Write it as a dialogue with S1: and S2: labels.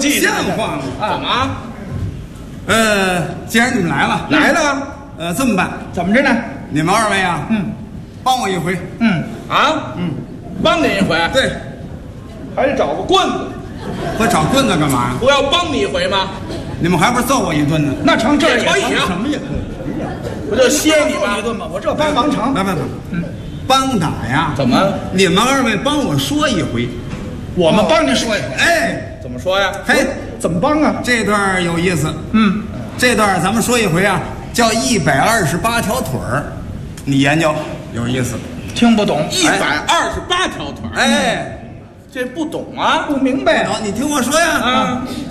S1: 气，
S2: 像话吗？
S1: 怎么？
S2: 既然你们来了，这么办？
S3: 怎么着呢？
S2: 你们二位啊，帮我一回。
S1: 帮你一回，
S2: 对，
S1: 还得找个棍子，
S2: 我找棍子干嘛呀？
S1: 不要帮你一回吗？
S2: 你们还不是揍我一顿呢？
S3: 那成，这
S1: 也可以啊
S3: 什么也可以。
S1: 不就歇你吗
S3: 一？顿吗？我这帮忙成。
S2: 来，帮打呀？
S1: 怎么？
S2: 你们二位帮我说一回。
S3: 我们帮您说一回。
S2: 哎，
S1: 怎么说呀？
S2: 嘿，
S3: 怎么帮啊？
S2: 这段有意思。这段咱们说一回啊，叫128条腿儿，你研究有意思。
S3: 听不懂，
S1: 128条腿儿，
S2: 哎，
S1: 这不懂啊？
S3: 不明白。
S2: 你听我说呀。